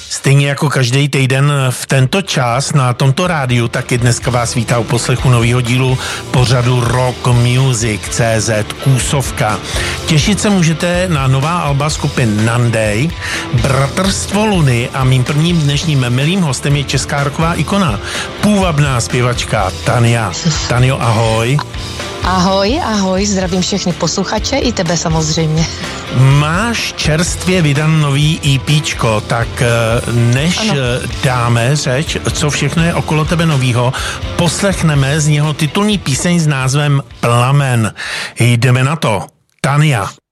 Stejně jako každý týden v tento čas na tomto rádiu, tak i dneska vás vítá u poslechu nového dílu pořadu Rock Music CZ Kůsovka. Těšit se můžete na nová alba skupin Nandej, Bratrstvo Luny a mým prvním dnešním milým hostem je česká rocková ikona, půvabná zpěvačka Tania. Tanio, ahoj. Ahoj, zdravím všechny posluchače i tebe samozřejmě. Máš čerstvě vydan nový EPčko, tak než dáme řeč, co všechno je okolo tebe novýho, poslechneme z něho titulní píseň s názvem Plamen. Jdeme na to. Tania.